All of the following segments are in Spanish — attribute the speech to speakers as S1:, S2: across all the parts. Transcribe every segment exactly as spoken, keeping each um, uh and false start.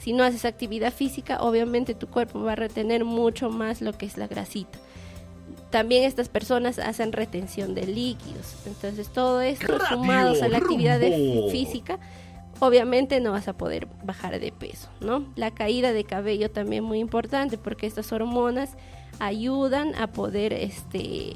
S1: Si no haces actividad física, obviamente tu cuerpo va a retener mucho más lo que es la grasita. También estas personas hacen retención de líquidos. Entonces todo esto
S2: Radio
S1: sumados a la actividad de
S2: Rumbo.
S1: física, obviamente no vas a poder bajar de peso, ¿no? La caída de cabello también muy importante porque estas hormonas ayudan a poder este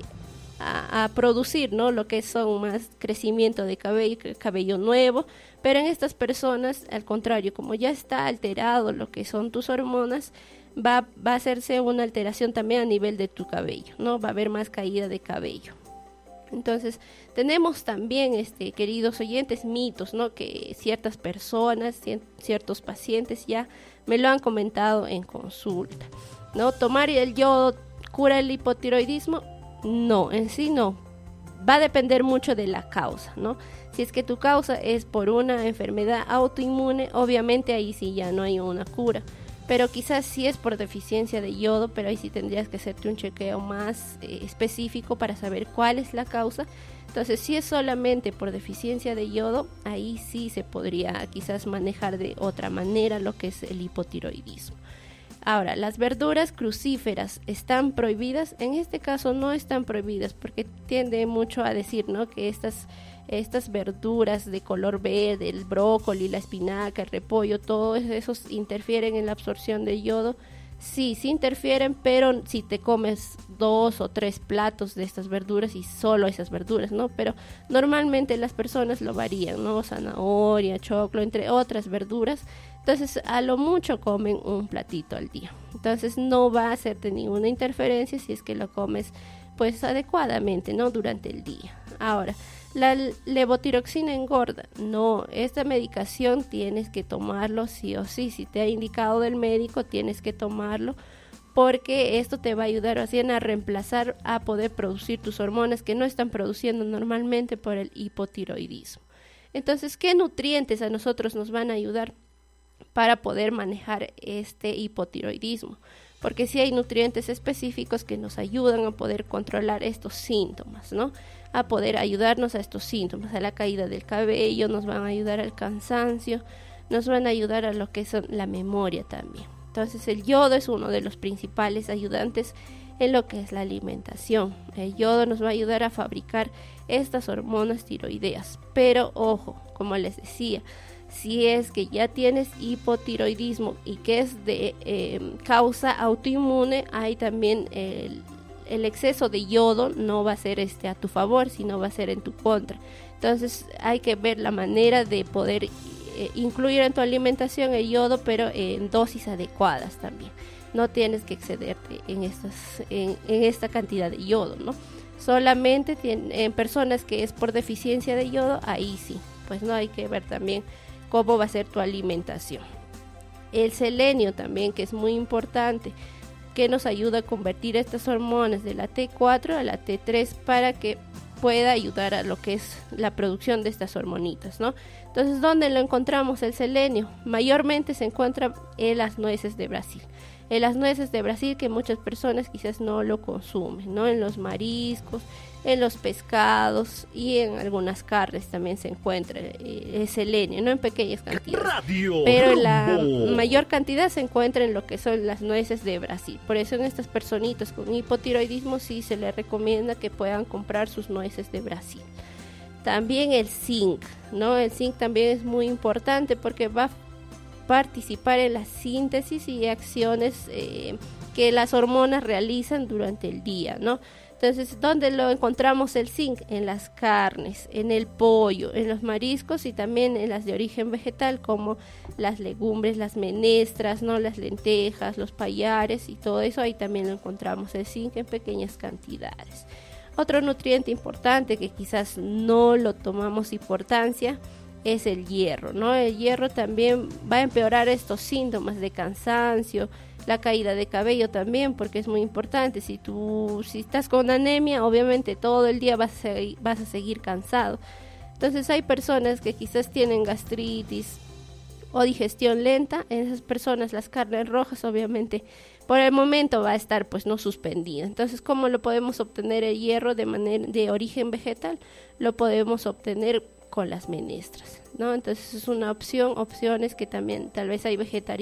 S1: a, a producir, ¿no? Lo que son más crecimiento de cabello, cabello nuevo, pero en estas personas, al contrario, como ya está alterado lo que son tus hormonas, va, va a hacerse una alteración también a nivel de tu cabello, ¿no? Va a haber más caída de cabello. Entonces, tenemos también, este, queridos oyentes, mitos, ¿no? Que ciertas personas, ciertos pacientes ya me lo han comentado en consulta, ¿no? ¿Tomar el yodo cura el hipotiroidismo? No, en sí no. Va a depender mucho de la causa, ¿no? Si es que tu causa es por una enfermedad autoinmune, obviamente ahí sí ya no hay una cura. Pero quizás sí es por deficiencia de yodo, pero ahí sí tendrías que hacerte un chequeo más eh, específico para saber cuál es la causa. Entonces, si es solamente por deficiencia de yodo, ahí sí se podría quizás manejar de otra manera lo que es el hipotiroidismo. Ahora, ¿las verduras crucíferas están prohibidas? En este caso no están prohibidas porque tiende mucho a decir, ¿no? Que estas, estas verduras de color verde, el brócoli, la espinaca, el repollo, todos esos interfieren en la absorción de yodo. Sí, sí interfieren, pero si te comes dos o tres platos de estas verduras y solo esas verduras, ¿no? Pero normalmente las personas lo varían, ¿no? Zanahoria, choclo, entre otras verduras. Entonces, a lo mucho comen un platito al día. Entonces, no va a hacerte ninguna interferencia si es que lo comes, pues, adecuadamente, ¿no? Durante el día. Ahora, la levotiroxina engorda. No, esta medicación tienes que tomarlo sí o sí. Si te ha indicado del médico, tienes que tomarlo porque esto te va a ayudar así a reemplazar, a poder producir tus hormonas que no están produciendo normalmente por el hipotiroidismo. Entonces, ¿qué nutrientes a nosotros nos van a ayudar para poder manejar este hipotiroidismo? Porque sí hay nutrientes específicos que nos ayudan a poder controlar estos síntomas, ¿no? A poder ayudarnos a estos síntomas, a la caída del cabello, nos van a ayudar al cansancio, nos van a ayudar a lo que es la memoria también. Entonces el yodo es uno de los principales ayudantes en lo que es la alimentación. El yodo nos va a ayudar a fabricar estas hormonas tiroideas, pero ojo, como les decía, si es que ya tienes hipotiroidismo y que es de eh, causa autoinmune, hay también el, el exceso de yodo no va a ser este a tu favor, sino va a ser en tu contra. Entonces hay que ver la manera de poder eh, incluir en tu alimentación el yodo, pero en dosis adecuadas también. No tienes que excederte en, estas, en, en esta cantidad de yodo, ¿no? Solamente tiene, en personas que es por deficiencia de yodo, ahí sí, pues no hay que ver también cómo va a ser tu alimentación. El selenio también, que es muy importante, que nos ayuda a convertir estas hormonas de la T cuatro a la T tres para que pueda ayudar a lo que es la producción de estas hormonitas, ¿no? Entonces, ¿dónde lo encontramos el selenio? Mayormente se encuentra en las nueces de Brasil. En las nueces de Brasil, que muchas personas quizás no lo consumen, ¿no? En los mariscos, en los pescados y en algunas carnes también se encuentra el selenio, no en pequeñas cantidades.
S2: Radio
S1: pero en la
S2: Rumbo.
S1: mayor cantidad se encuentra en lo que son las nueces de Brasil. Por eso en estas personitas con hipotiroidismo sí se les recomienda que puedan comprar sus nueces de Brasil. También el zinc, ¿no? El zinc también es muy importante porque va a participar en la síntesis y acciones eh, que las hormonas realizan durante el día, ¿no? Entonces, ¿dónde lo encontramos el zinc? En las carnes, en el pollo, en los mariscos y también en las de origen vegetal como las legumbres, las menestras, ¿no? Las lentejas, los pallares y todo eso, ahí también lo encontramos el zinc en pequeñas cantidades. Otro nutriente importante que quizás no lo tomamos importancia es el hierro, ¿no? El hierro también va a empeorar estos síntomas de cansancio, la caída de cabello también, porque es muy importante. Si tú si estás con anemia, obviamente todo el día vas a, seguir, vas a seguir cansado. Entonces hay personas que quizás tienen gastritis o digestión lenta. En esas personas las carnes rojas obviamente por el momento va a estar pues no suspendida. Entonces, ¿cómo lo podemos obtener el hierro de manera de origen vegetal? Lo podemos obtener con las menestras, ¿no? Entonces es una opción, opciones que también tal vez hay vegetarianos